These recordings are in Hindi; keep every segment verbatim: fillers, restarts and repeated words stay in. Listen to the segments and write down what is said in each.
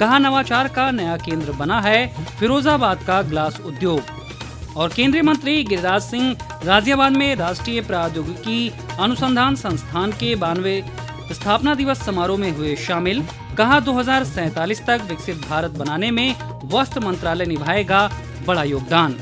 कहा नवाचार का नया केंद्र बना है फिरोजाबाद का ग्लास उद्योग। और केंद्रीय मंत्री गिरिराज सिंह गाजियाबाद में राष्ट्रीय प्रौद्योगिकी अनुसंधान संस्थान के बानवे स्थापना दिवस समारोह में हुए शामिल। कहा दो हजार सैतालीस तक विकसित भारत बनाने में वस्त्र मंत्रालय निभाएगा बड़ा योगदान।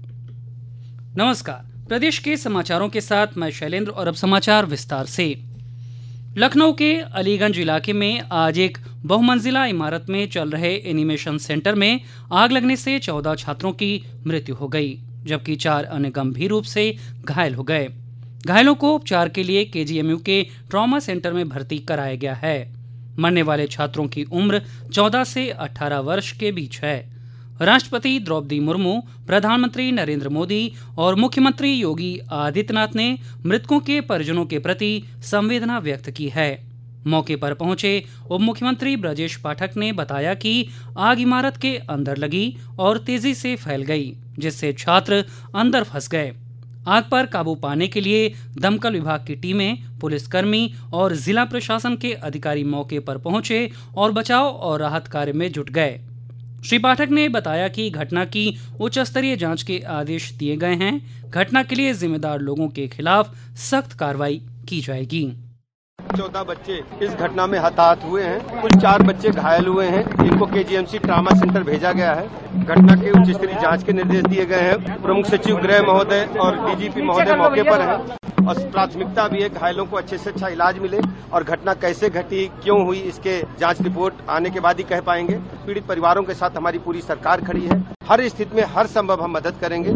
नमस्कार, प्रदेश के समाचारों के साथ मैं शैलेंद्र और अब समाचार विस्तार से। लखनऊ के अलीगंज इलाके में आज एक बहुमंजिला इमारत में चल रहे एनिमेशन सेंटर में आग लगने से चौदह छात्रों की मृत्यु हो गई, जबकि चार अन्य गंभीर रूप से घायल हो गए। घायलों को उपचार के लिए केजीएमयू के ट्रॉमा सेंटर में भर्ती कराया गया है। मरने वाले छात्रों की उम्र चौदह से अठारह वर्ष के बीच है। राष्ट्रपति द्रौपदी मुर्मू, प्रधानमंत्री नरेंद्र मोदी और मुख्यमंत्री योगी आदित्यनाथ ने मृतकों के परिजनों के प्रति संवेदना व्यक्त की है। मौके पर पहुंचे उप मुख्यमंत्री ब्रजेश पाठक ने बताया कि आग इमारत के अंदर लगी और तेजी से फैल गई, जिससे छात्र अंदर फंस गए। आग पर काबू पाने के लिए दमकल विभाग की टीमें, पुलिसकर्मी और जिला प्रशासन के अधिकारी मौके पर पहुंचे और बचाव और राहत कार्य में जुट गए। श्री पाठक ने बताया कि घटना की उच्च स्तरीय जांच के आदेश दिए गए हैं। घटना के लिए जिम्मेदार लोगों के खिलाफ सख्त कार्रवाई की जाएगी। चौदह बच्चे इस घटना में हताहत हुए हैं, कुल चार बच्चे घायल हुए हैं, इनको केजीएमसी ट्रामा सेंटर भेजा गया है। घटना के उच्च स्तरीय जांच के निर्देश दिए गए हैं। प्रमुख सचिव गृह महोदय और डीजीपी महोदय मौके पर हैं और प्राथमिकता भी है घायलों को अच्छे से अच्छा इलाज मिले और घटना कैसे घटी, क्यों हुई, इसके जांच रिपोर्ट आने के बाद ही कह पाएंगे। पीड़ित परिवारों के साथ हमारी पूरी सरकार खड़ी है। हर स्थिति में हर संभव हम मदद करेंगे।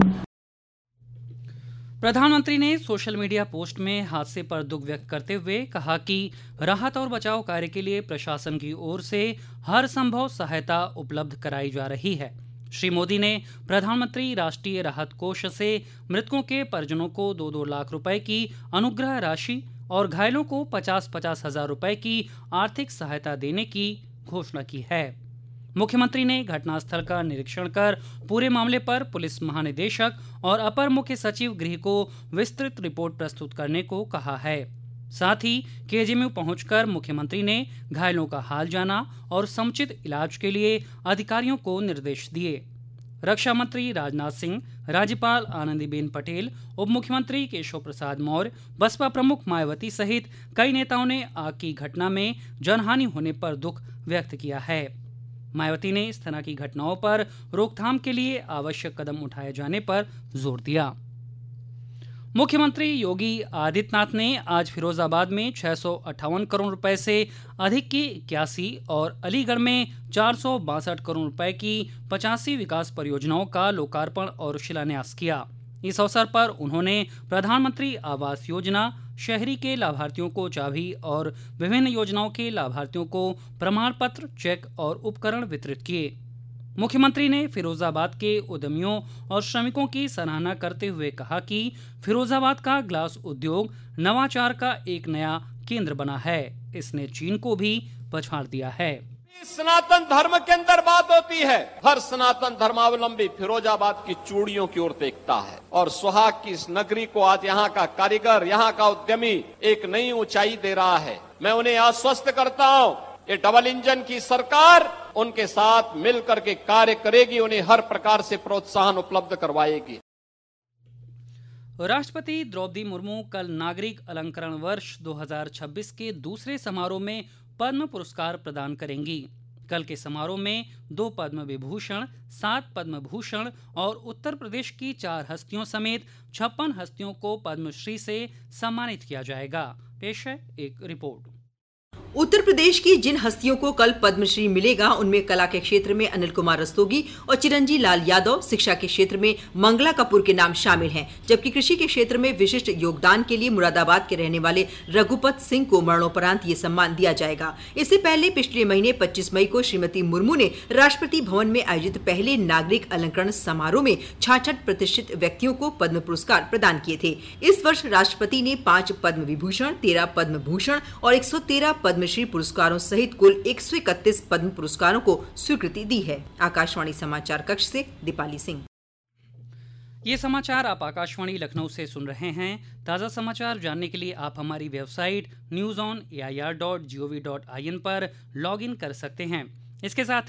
प्रधानमंत्री ने सोशल मीडिया पोस्ट में हादसे पर दुख व्यक्त करते हुए कहा कि राहत और बचाव कार्य के लिए प्रशासन की ओर से हर संभव सहायता उपलब्ध कराई जा रही है। श्री मोदी ने प्रधानमंत्री राष्ट्रीय राहत कोष से मृतकों के परिजनों को दो दो लाख रुपए की अनुग्रह राशि और घायलों को पचास पचास हजार रुपए की आर्थिक सहायता देने की घोषणा की है। मुख्यमंत्री ने घटनास्थल का निरीक्षण कर पूरे मामले पर पुलिस महानिदेशक और अपर मुख्य सचिव गृह को विस्तृत रिपोर्ट प्रस्तुत करने को कहा है। साथ ही केजीएमयू पहुंचकर मुख्यमंत्री ने घायलों का हाल जाना और समुचित इलाज के लिए अधिकारियों को निर्देश दिए। रक्षा मंत्री राजनाथ सिंह, राज्यपाल आनंदीबेन पटेल, उप मुख्यमंत्री केशव प्रसाद मौर्य, बसपा प्रमुख मायावती सहित कई नेताओं ने आग की घटना में जनहानि होने पर दुख व्यक्त किया है। मायावती ने इस तरह की घटनाओं पर रोकथाम के लिए आवश्यक कदम उठाए जाने पर जोर दिया। मुख्यमंत्री योगी आदित्यनाथ ने आज फिरोजाबाद में छह सौ अट्ठावन करोड़ रुपए से अधिक की इक्यासी और अलीगढ़ में चार सौ बासठ करोड़ रुपए की पचासी विकास परियोजनाओं का लोकार्पण और शिलान्यास किया। इस अवसर पर उन्होंने प्रधानमंत्री आवास योजना, शहरी के लाभार्थियों को चाबी और विभिन्न योजनाओं के लाभार्थियों को प्रमाण पत्र, चेक और उपकरण वितरित किए। मुख्यमंत्री ने फिरोजाबाद के उद्यमियों और श्रमिकों की सराहना करते हुए कहा कि फिरोजाबाद का ग्लास उद्योग नवाचार का एक नया केंद्र बना है। इसने चीन को भी पछाड़ दिया है। सनातन धर्म के अंदर बात होती है। हर सनातन धर्मावलंबी फिरोजाबाद की चूड़ियों की ओर देखता है और सुहाग की इस नगरी को आज यहाँ का कारीगर, यहाँ का उद्यमी एक नई ऊंचाई दे रहा है। मैं उन्हें आश्वस्त करता हूँ, ये डबल इंजन की सरकार उनके साथ मिलकर के कार्य करेगी, उन्हें हर प्रकार से प्रोत्साहन उपलब्ध करवाएगी। राष्ट्रपति द्रौपदी मुर्मू कल नागरिक अलंकरण वर्ष दो हजार छब्बीस के दूसरे समारोह में पद्म पुरस्कार प्रदान करेंगी। कल के समारोह में दो पद्म विभूषण, सात पद्म भूषण और उत्तर प्रदेश की चार हस्तियों समेत छप्पन हस्तियों को पद्मश्री से सम्मानित किया जाएगा। पेश है एक रिपोर्ट। उत्तर प्रदेश की जिन हस्तियों को कल पद्मश्री मिलेगा उनमें कला के क्षेत्र में अनिल कुमार रस्तोगी और चिरंजी लाल यादव, शिक्षा के क्षेत्र में मंगला कपूर के नाम शामिल हैं, जबकि कृषि के क्षेत्र में विशिष्ट योगदान के लिए मुरादाबाद के रहने वाले रघुपत सिंह को मरणोपरांत ये सम्मान दिया जाएगा। इससे पहले पिछले महीने पच्चीस मई को श्रीमती मुर्मू ने राष्ट्रपति भवन में आयोजित पहले नागरिक अलंकरण समारोह में छाछठ प्रतिष्ठित व्यक्तियों को पद्म पुरस्कार प्रदान किए थे। इस वर्ष राष्ट्रपति ने पांच पद्म विभूषण, तेरह पद्म भूषण और एक सौ तेरह पद्म श्री पुरस्कारों सहित कुल एक सौ इकतीस पद्म पुरस्कारों को स्वीकृति दी है। आकाशवाणी समाचार कक्ष से दीपाली सिंह। ये समाचार आप आकाशवाणी लखनऊ से सुन रहे हैं। ताज़ा समाचार जानने के लिए आप हमारी website news on A I R dot G O V dot I N पर लॉग इन कर सकते हैं। इसके साथ